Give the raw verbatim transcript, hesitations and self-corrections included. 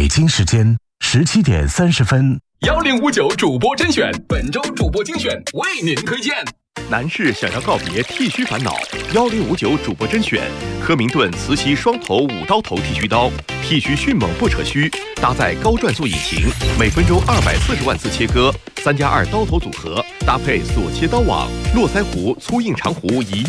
京时间十七点三十分。 幺零五九主播甄选，本周主播精选为您推荐。 男士想要告别剃须烦恼，幺零五九主播甄选，科明顿磁吸双头五刀头剃须刀，剃须迅猛不扯须，搭载高转速引擎，每分钟二百四十万次切割，三加二刀头组合，搭配锁切刀网，络腮胡、粗硬长胡一